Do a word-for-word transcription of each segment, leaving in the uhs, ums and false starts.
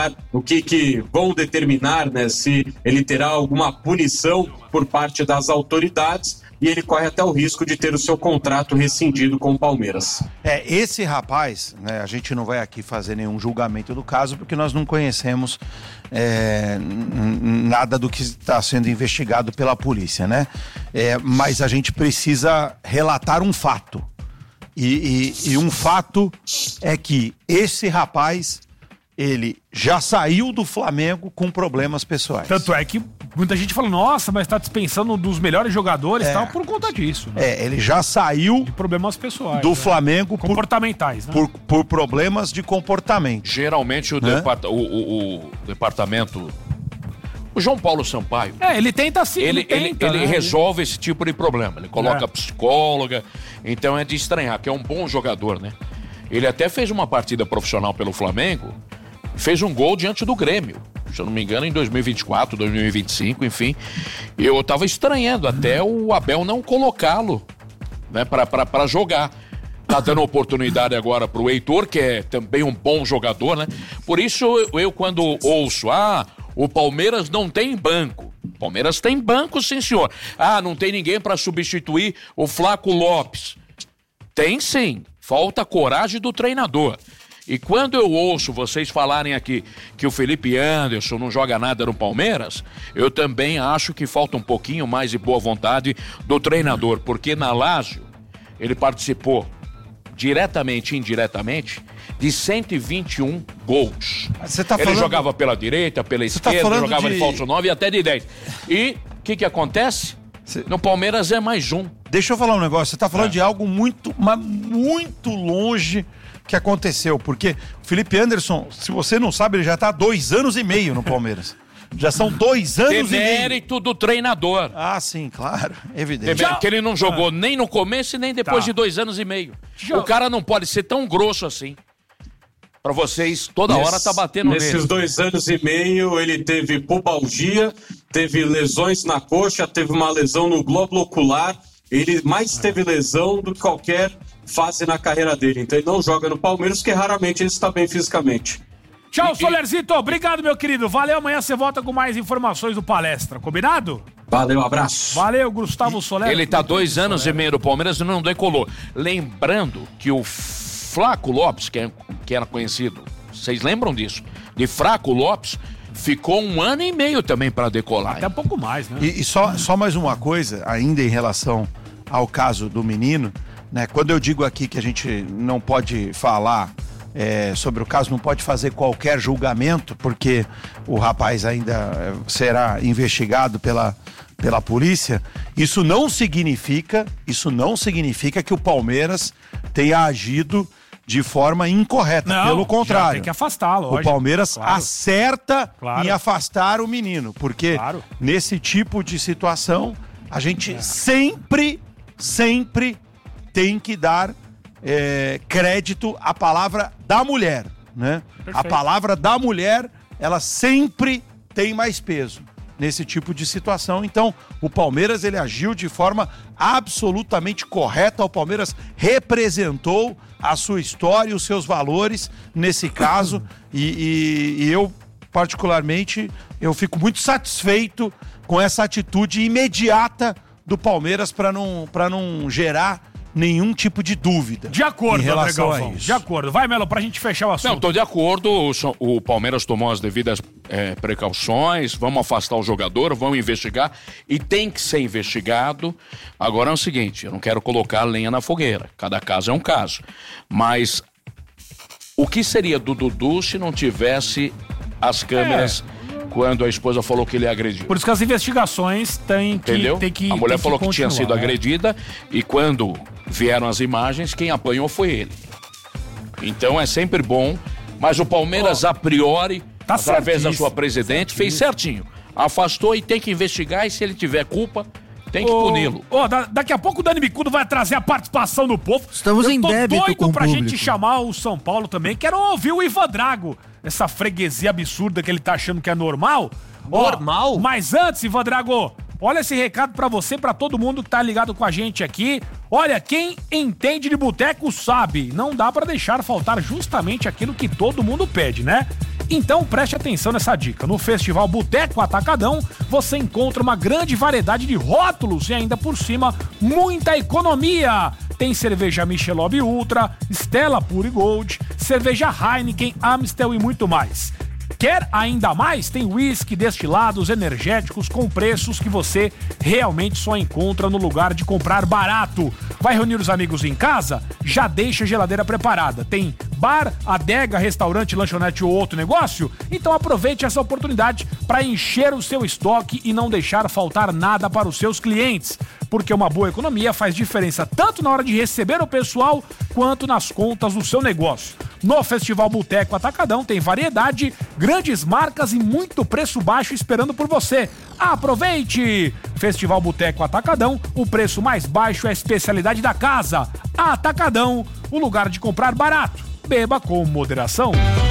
determinar o que, que vão determinar, né, se ele terá alguma punição por parte das autoridades, e ele corre até o risco de ter o seu contrato rescindido com o Palmeiras. É, esse rapaz, né, a gente não vai aqui fazer nenhum julgamento do caso, porque nós não conhecemos é, nada do que está sendo investigado pela polícia, né? É, mas a gente precisa relatar um fato. E, e, e um fato é que esse rapaz, ele já saiu do Flamengo com problemas pessoais. Tanto é que muita gente fala, nossa, mas tá dispensando um dos melhores jogadores e é. tal, por conta disso. Né? É, ele já saiu de problemas pessoais. Do né? Flamengo por, comportamentais, né? por, por problemas de comportamento. Geralmente o, né? depart, o, o, o departamento... O João Paulo Sampaio... É, ele tenta sim, ele, ele, tenta, ele, ele né? resolve esse tipo de problema. Ele coloca é. psicóloga, então é de estranhar, que é um bom jogador, né? Ele até fez uma partida profissional pelo Flamengo, fez um gol diante do Grêmio, se eu não me engano, em dois mil e vinte e quatro, dois mil e vinte e cinco, enfim. Eu tava estranhando até o Abel não colocá-lo, né, pra, pra, pra jogar. Tá dando oportunidade agora pro Heitor, que é também um bom jogador, né? Por isso eu, eu quando ouço, ah, o Palmeiras não tem banco. Palmeiras tem banco, sim, senhor. Ah, não tem ninguém para substituir o Flaco Lopes. Tem sim, falta coragem do treinador. E quando eu ouço vocês falarem aqui que o Felipe Anderson não joga nada no Palmeiras, eu também acho que falta um pouquinho mais de boa vontade do treinador, porque na Lazio ele participou diretamente e indiretamente de cento e vinte e um gols. Você tá ele falando... jogava pela direita, pela Você tá esquerda, falando jogava de... de falso nove e até de dez. E o que que acontece? Cê... No Palmeiras é mais um. Deixa eu falar um negócio, você tá falando é. de algo muito, mas muito longe que aconteceu, porque o Felipe Anderson, se você não sabe, ele já tá há dois anos e meio no Palmeiras. Já são dois anos e meio. Demérito do treinador. Ah, sim, claro, evidente. Demérito, que ele não jogou ah. nem no começo e nem depois tá. de dois anos e meio. Já. O cara não pode ser tão grosso assim. Pra vocês, toda Nesse, hora tá batendo nesses nele. Nesses dois anos e meio, ele teve pubalgia, teve lesões na coxa, teve uma lesão no glóbulo ocular. Ele mais teve lesão do que qualquer fase na carreira dele. Então ele não joga no Palmeiras, porque raramente ele está bem fisicamente. Tchau, e, Solerzito. Obrigado, meu querido. Valeu. Amanhã você volta com mais informações do Palestra. Combinado? Valeu, abraço. Valeu, Gustavo Soler. Ele tá dois anos Soler. e meio no Palmeiras e não decolou. Lembrando que o Flaco Lopes, que, é, que era conhecido, vocês lembram disso? De Fraco Lopes, ficou um ano e meio também para decolar. Até um pouco mais, né? E, e só, só mais uma coisa, ainda em relação ao caso do menino, né? Quando eu digo aqui que a gente não pode falar é, sobre o caso, não pode fazer qualquer julgamento, porque o rapaz ainda será investigado pela, pela polícia, isso não significa, isso não significa que o Palmeiras tenha agido de forma incorreta, não, pelo contrário. Tem que afastá-lo. O Palmeiras claro. acerta claro. em afastar o menino, porque claro. nesse tipo de situação a gente é. sempre, sempre tem que dar é, crédito à palavra da mulher, né? Perfeito. A palavra da mulher, ela sempre tem mais peso nesse tipo de situação. Então, o Palmeiras, ele agiu de forma absolutamente correta. O Palmeiras representou a sua história e os seus valores nesse caso. e, e, e eu, particularmente, eu fico muito satisfeito com essa atitude imediata do Palmeiras para não, para não gerar nenhum tipo de dúvida. De acordo, em relação André a isso. De acordo. Vai, Melo, pra gente fechar o assunto. Não, tô de acordo. O, o Palmeiras tomou as devidas é, precauções. Vamos afastar o jogador, vamos investigar. E tem que ser investigado. Agora é o seguinte, eu não quero colocar lenha na fogueira. Cada caso é um caso. Mas o que seria do Dudu se não tivesse as câmeras... É. Quando a esposa falou que ele agrediu. Por isso que as investigações têm que... Entendeu? Tem que a mulher tem falou que, que tinha sido né? agredida e quando vieram as imagens, quem apanhou foi ele. Então é sempre bom, mas o Palmeiras, oh, a priori, tá através da sua presidente, fez certinho. Afastou e tem que investigar e se ele tiver culpa... Tem que puni-lo. Ó, da, daqui a pouco o Dani Bicudo vai trazer a participação do povo. Estamos Eu em débito doido com o pra público. gente chamar o São Paulo também. Quero ouvir o Ivan Drago. Essa freguesia absurda que ele tá achando que é normal. Normal? Ó, mas antes, Ivan Drago, olha esse recado pra você, pra todo mundo que tá ligado com a gente aqui. Olha, quem entende de boteco sabe. Não dá pra deixar faltar justamente aquilo que todo mundo pede, né? Então preste atenção nessa dica. No Festival Boteco Atacadão, você encontra uma grande variedade de rótulos e ainda por cima, muita economia. Tem cerveja Michelob Ultra, Stella Pure Gold, cerveja Heineken, Amstel e muito mais. Quer ainda mais? Tem whisky, destilados, energéticos com preços que você realmente só encontra no lugar de comprar barato. Vai reunir os amigos em casa? Já deixa a geladeira preparada. Tem bar, adega, restaurante, lanchonete ou outro negócio? Então aproveite essa oportunidade para encher o seu estoque e não deixar faltar nada para os seus clientes. Porque uma boa economia faz diferença tanto na hora de receber o pessoal quanto nas contas do seu negócio. No Festival Boteco Atacadão tem variedade, grandes marcas e muito preço baixo esperando por você. Aproveite! Festival Boteco Atacadão, o preço mais baixo é a especialidade da casa. Atacadão, o lugar de comprar barato. Beba com moderação.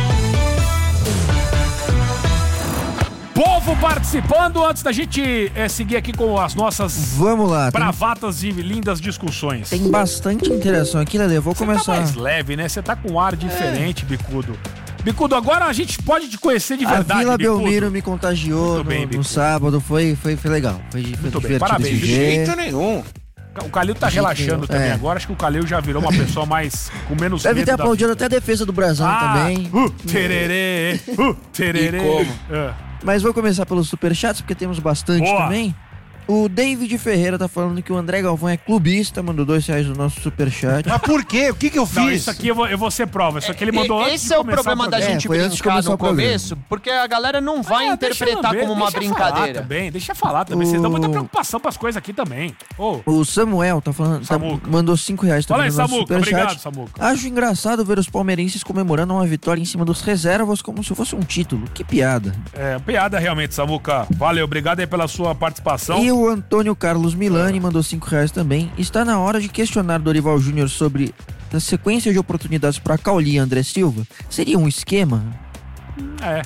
Povo participando, antes da gente é, seguir aqui com as nossas Vamos lá, bravatas tem... e lindas discussões. Tem bastante interação aqui, Lelê. Vou Você começar. Tá mais leve, né? Você tá com um ar diferente, é. Bicudo. Bicudo, agora a gente pode te conhecer de verdade, A Vila Bicudo. Belmiro me contagiou no, bem, no sábado, foi, foi, foi legal. Foi, foi Muito divertido. bem, parabéns. De jeito nenhum. O Calil tá relaxando também é. agora. Acho que o Calil já virou uma pessoa mais com menos Deve medo ter da aplaudido vida. até a defesa do Brasão ah, também. Uh, tererê, uh, tererê. E como? É. Mas vou começar pelos superchats, porque temos bastante Boa. também. O David Ferreira tá falando que o André Galvão é clubista, mandou dois reais no nosso superchat. Mas por quê? O que que eu fiz? Não, isso aqui eu vou, eu vou ser prova. Isso aqui ele mandou é, antes Esse de é o começar problema o da programa. gente É, foi antes de brincar começar no o programa. começo, porque a galera não vai Ah, interpretar deixa eu como uma ver, deixa brincadeira. Falar também, deixa eu falar também. Vocês dão muita preocupação pras coisas aqui também. Ô, O Samuel tá falando, tá- Samuca. mandou cinco reais também Fala aí, no nosso Samuca. superchat. Obrigado, Samuca. Acho engraçado ver os palmeirenses comemorando uma vitória em cima dos reservas como se fosse um título. Que piada. É, piada realmente, Samuca. Valeu, obrigado aí pela sua participação. E o Antônio Carlos Milani mandou cinco reais também. Está na hora de questionar Dorival Júnior sobre a sequência de oportunidades para Cauli e André Silva. Seria um esquema? É.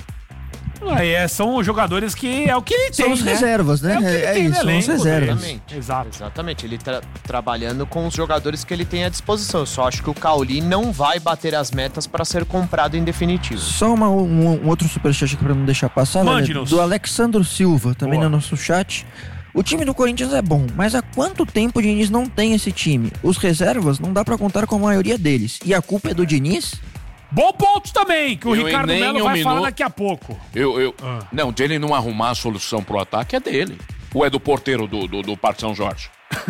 Aí é, são jogadores que é o que ele tem, São os né? reservas, né? É, o que ele É, é tem no isso, são os elenco reservas. dele. Exatamente. Exato. Exatamente. Ele tá trabalhando com os jogadores que ele tem à disposição. Eu só acho que o Cauli não vai bater as metas para ser comprado em definitivo. Só uma- um, um outro superchat aqui pra não deixar passar, né? Mande-nos. Do Alexandro Silva, também Boa. no nosso chat. O time do Corinthians é bom, mas há quanto tempo o Diniz não tem esse time? Os reservas não dá pra contar com a maioria deles. E a culpa é do Diniz? Bom ponto também, que o Eu, Ricardo em nem Melo um vai falar minuto- daqui a pouco. Eu, eu, Ah. Não, de ele não arrumar a solução pro ataque é dele. Ou é do porteiro do, do, do Parque São Jorge?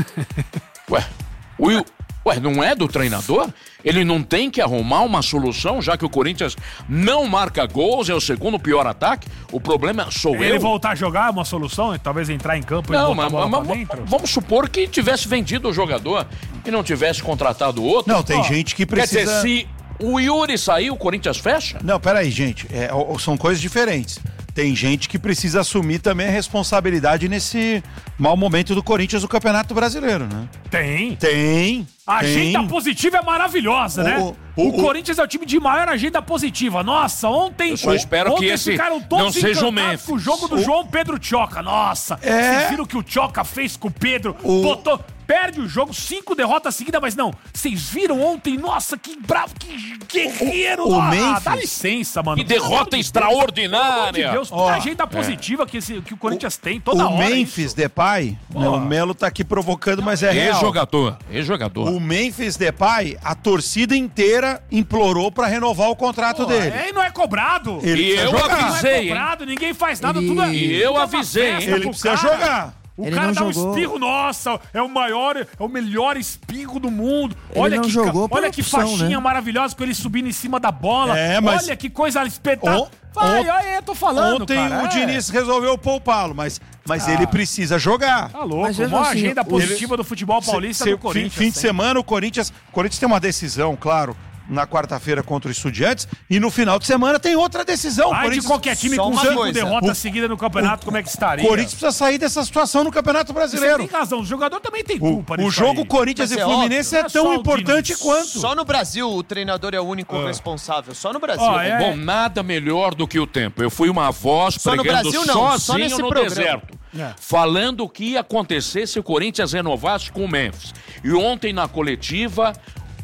Ué, o, ué, não é do treinador? Ele não tem que arrumar uma solução, já que o Corinthians não marca gols, é o segundo pior ataque? O problema sou Ele eu. voltar a jogar é uma solução? Talvez entrar em campo e Não, botar a mas, bola mas- pra dentro? vamos supor que tivesse vendido o jogador e não tivesse contratado outro. Não, tem Ó, gente que Quer precisa... dizer, se o Yuri sair, o Corinthians fecha? Não, peraí, gente. É, o- são coisas diferentes. Tem gente que precisa assumir também a responsabilidade nesse mau momento do Corinthians no Campeonato Brasileiro, né? Tem. Tem. A tem. agenda positiva é maravilhosa, né? O- O, o- o- Corinthians é o time de maior agenda positiva. Nossa, ontem... Eu só espero ontem que esse ficaram todos não seja o encantados Memphis. com o jogo do O- João Pedro Tchoca. Nossa, É. vocês viram o que o Tchoca fez com o Pedro? O- Botou... Perde o jogo, cinco derrotas seguidas, mas não. Vocês viram ontem? Nossa, que bravo, que guerreiro. O- o ah, Memphis- dá licença, mano. Que derrota Pelo extraordinária. amor de Deus, Ó, puta agenda positiva que, esse, que o Corinthians tem toda O hora. Memphis isso. Depay, né, o Melo tá aqui provocando, mas é real. Ex-jogador, ex-jogador. O Memphis Depay, a torcida inteira implorou pra renovar o contrato Pô, dele. é, e não é cobrado. Ele E precisa eu jogar. Não avisei, é hein? cobrado, ninguém faz nada, Ele- tudo é. E eu tudo é uma avisei, festa hein? Ele pro precisa cara. jogar. O Ele cara não dá um jogou. espirro, nossa, é o maior, é o melhor espirro do mundo. Ele Olha não que, jogou por olha que opção, faixinha né? maravilhosa com ele subindo em cima da bola. É, mas- Olha que coisa espetácular. On- Vai, on- olha, eu tô falando, Ontem cara. o é. Diniz resolveu poupá-lo, mas, mas Ah. ele precisa jogar. Tá louco, Mas mesmo maior assim, agenda o- positiva do futebol paulista Se- do se- Corinthians. Fim, fim de sempre. semana, o Corinthians, o Corinthians tem uma decisão, claro, na quarta-feira contra o Estudiantes, e no final de semana tem outra decisão. O Ai, de Corinthians- qualquer time Só com uma cinco coisa. derrotas O- seguidas no campeonato, como é que O estaria? Corinthians precisa sair dessa situação no Campeonato Você Brasileiro. tem razão, o jogador também tem O, culpa o nisso jogo aí. Corinthians Mas e é Fluminense óbvio, é não é só tão o importante Diniz. quanto. Só no Brasil o treinador é o único Ah. responsável. Só no Brasil. Ó, é- Bom, nada melhor do que o tempo. Eu fui uma voz Só no pregando Brasil, não, só sozinho nesse no programa. deserto. É. Falando o que ia acontecer se o Corinthians renovasse com o Memphis. E ontem na coletiva,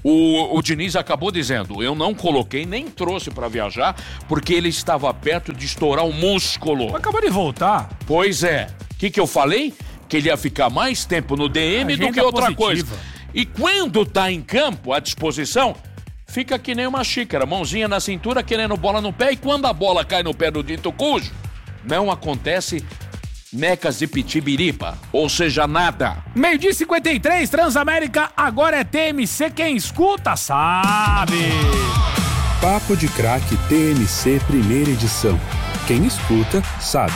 O, o Diniz acabou dizendo, eu não coloquei, nem trouxe pra viajar, porque ele estava perto de estourar o músculo. Acabou de voltar. Pois é. O que que eu falei? Que ele ia ficar mais tempo no D M Agenda do que outra positiva. coisa. E quando tá em campo, à disposição, fica que nem uma xícara, mãozinha na cintura, querendo bola no pé, e quando a bola cai no pé do dito cujo, não acontece necas de pitibiripa, ou seja, nada. Meio-dia e cinquenta e três, Transamérica, agora é T M C, quem escuta sabe. Papo de Craque T M C primeira edição. Quem escuta sabe.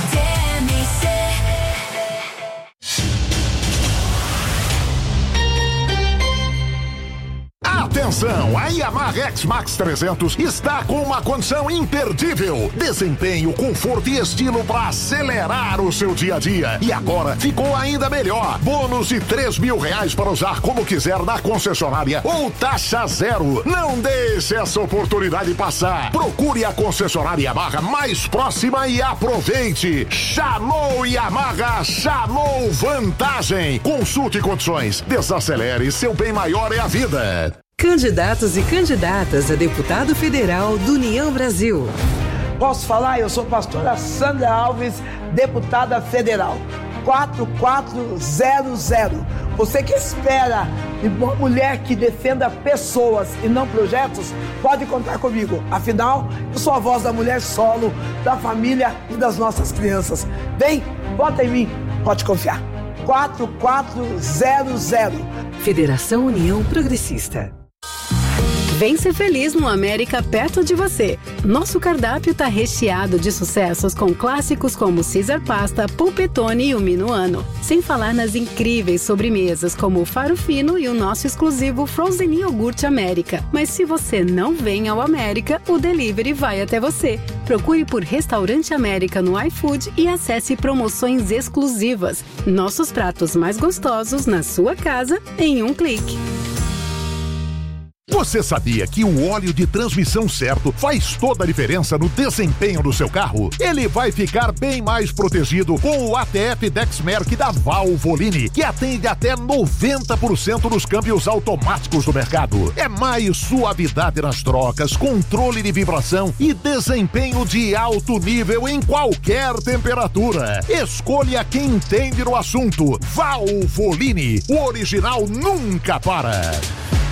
Atenção, a Yamaha X-Max trezentos está com uma condição imperdível. Desempenho, conforto e estilo para acelerar o seu dia a dia. E agora ficou ainda melhor. Bônus de três mil reais para usar como quiser na concessionária ou taxa zero. Não deixe essa oportunidade passar. Procure a concessionária Yamaha mais próxima e aproveite. Chamou Yamaha, chamou vantagem. Consulte condições. Desacelere, seu bem maior é a vida. Candidatos e candidatas a deputado federal do União Brasil. Posso falar? Eu sou a pastora Sandra Alves, deputada federal. quatro quatro zero zero. Você que espera de uma mulher que defenda pessoas e não projetos, pode contar comigo. Afinal, eu sou a voz da mulher solo, da família e das nossas crianças. Vem, vota em mim, pode confiar. quatro quatro zero zero. Federação União Progressista. Vem ser feliz no América perto de você. Nosso cardápio tá recheado de sucessos com clássicos como Caesar Pasta, Pulpetone e o Minuano. Sem falar nas incríveis sobremesas como o Faro Fino e o nosso exclusivo Frozen Iogurte América. Mas se você não vem ao América, o delivery vai até você. Procure por Restaurante América no iFood e acesse promoções exclusivas. Nossos pratos mais gostosos na sua casa em um clique. Você sabia que o óleo de transmissão certo faz toda a diferença no desempenho do seu carro? Ele vai ficar bem mais protegido com o A T F Dexmerc da Valvoline, que atende até noventa por cento dos câmbios automáticos do mercado. É mais suavidade nas trocas, controle de vibração e desempenho de alto nível em qualquer temperatura. Escolha quem entende no assunto. Valvoline, o original nunca para.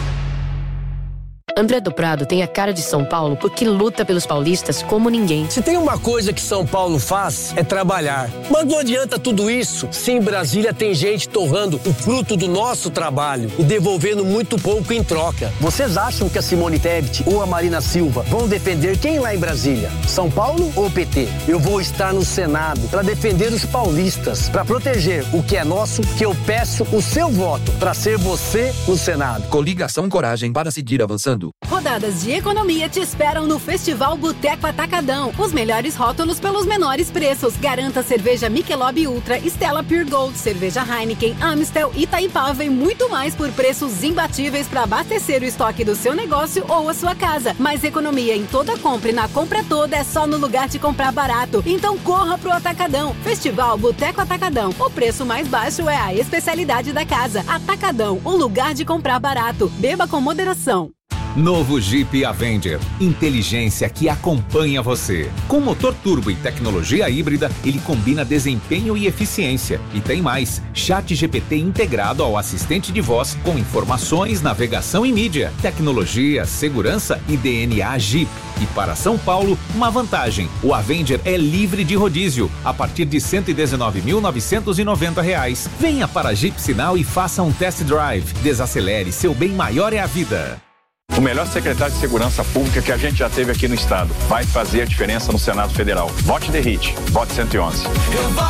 André do Prado tem a cara de São Paulo porque luta pelos paulistas como ninguém. Se tem uma coisa que São Paulo faz, é trabalhar. Mas não adianta tudo isso se em Brasília tem gente torrando o fruto do nosso trabalho e devolvendo muito pouco em troca. Vocês acham que a Simone Tebet ou a Marina Silva vão defender quem lá em Brasília? São Paulo ou P T? Eu vou estar no Senado para defender os paulistas, para proteger o que é nosso, que eu peço o seu voto para ser você no Senado. Coligação Coragem para seguir avançando. Rodadas de economia te esperam no Festival Boteco Atacadão. Os melhores rótulos pelos menores preços. Garanta cerveja Michelob Ultra, Stella Pure Gold, cerveja Heineken, Amstel, Itaipava e muito mais por preços imbatíveis para abastecer o estoque do seu negócio ou a sua casa. Mais economia em toda compra e na compra toda é só no lugar de comprar barato. Então corra pro Atacadão. Festival Boteco Atacadão. O preço mais baixo é a especialidade da casa. Atacadão, o lugar de comprar barato. Beba com moderação. Novo Jeep Avenger, inteligência que acompanha você. Com motor turbo e tecnologia híbrida, ele combina desempenho e eficiência. E tem mais, Chat G P T integrado ao assistente de voz com informações, navegação e mídia, tecnologia, segurança e D N A Jeep. E para São Paulo, uma vantagem, o Avenger é livre de rodízio, a partir de cento e dezenove mil novecentos e noventa reais. Venha para Jeep Sinal e faça um test drive. Desacelere, seu bem maior é a vida. O melhor secretário de Segurança Pública que a gente já teve aqui no estado. Vai fazer a diferença no Senado Federal. Vote D E R I T. Vote cento e onze.